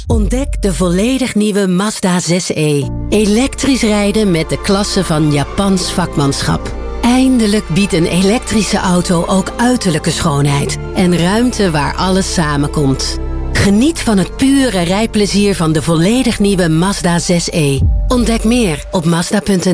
Ontdek de volledig nieuwe Mazda 6e. Elektrisch rijden met de klasse van Japans vakmanschap. Eindelijk biedt een elektrische auto ook uiterlijke schoonheid en ruimte waar alles samenkomt. Geniet van het pure rijplezier van de volledig nieuwe Mazda 6e. Ontdek meer op Mazda.nl.